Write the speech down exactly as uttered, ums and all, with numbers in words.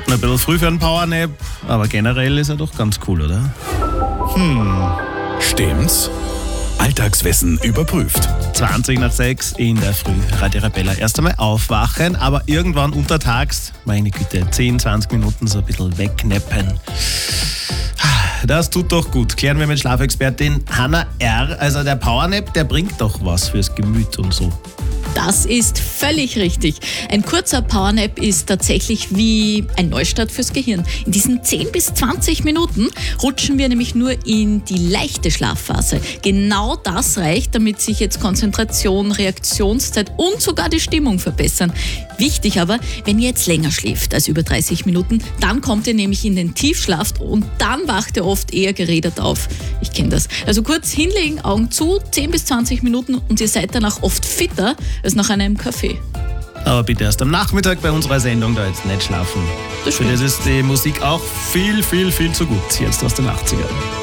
Ein bisschen früh für einen Powernap, aber generell ist er doch ganz cool, oder? Stimmt's? Alltagswissen überprüft. zwanzig nach sechs in der Früh. Radio Arabella. Erst einmal aufwachen, aber irgendwann untertags, meine Güte, zehn, zwanzig Minuten so ein bisschen wegneppen. Das tut doch gut. Klären wir mit Schlafexpertin Hanna R. Also der Powernap, der bringt doch was fürs Gemüt und so. Das ist völlig richtig. Ein kurzer Powernap ist tatsächlich wie ein Neustart fürs Gehirn. In diesen zehn bis zwanzig Minuten rutschen wir nämlich nur in die leichte Schlafphase. Genau das reicht, damit sich jetzt Konzentration, Reaktionszeit und sogar die Stimmung verbessern. Wichtig aber, wenn ihr jetzt länger schläft als über dreißig Minuten, dann kommt ihr nämlich in den Tiefschlaf und dann wacht ihr oft eher gerädert auf. Ich kenne das. Also kurz hinlegen, Augen zu, zehn bis zwanzig Minuten und ihr seid danach oft fitter als nach einem Kaffee. Aber bitte erst am Nachmittag bei unserer Sendung da jetzt nicht schlafen. Das Für stimmt. das ist die Musik auch viel, viel, viel zu gut. Jetzt aus den achtzigern.